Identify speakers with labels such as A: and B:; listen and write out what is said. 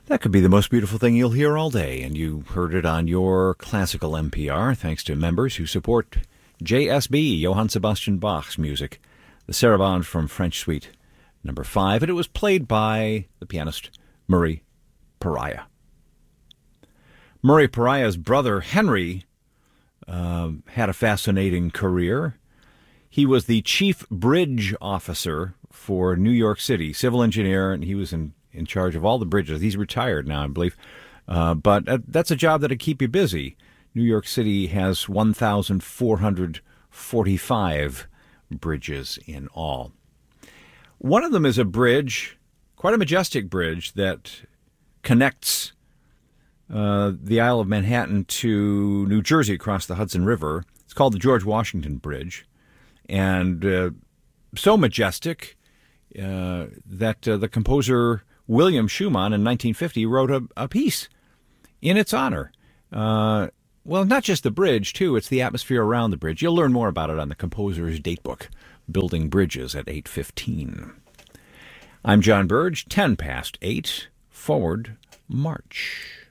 A: That could be the most beautiful thing you'll hear all day, and you heard it on your classical NPR, thanks to members who support JSB, Johann Sebastian Bach's music, the Sarabande from French Suite No. 5, and it was played by the pianist Murray Pariah. Murray Pariah's brother, Henry, had a fascinating career. He was the chief bridge officer for New York City, civil engineer, and he was in charge of all the bridges. He's retired now, I believe. But that's a job that'll keep you busy. New York City has 1,445 bridges in all. One of them is a bridge, quite a majestic bridge, that connects the Isle of Manhattan to New Jersey across the Hudson River. It's called the George Washington Bridge. And so majestic that the composer William Schumann in 1950 wrote a piece in its honor. Well, not just the bridge, too. It's the atmosphere around the bridge. You'll learn more about it on the composer's datebook, Building Bridges, at 8:15. I'm John Burge, 10 past 8, Forward March.